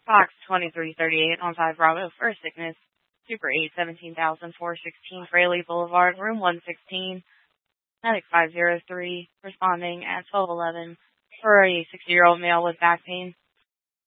Fox 2338 on 5 Bravo, First Sickness, Super 8, 17,416 Fraley Boulevard, Room 116, Medic 503, responding at 1211 for a 60-year-old male with back pain.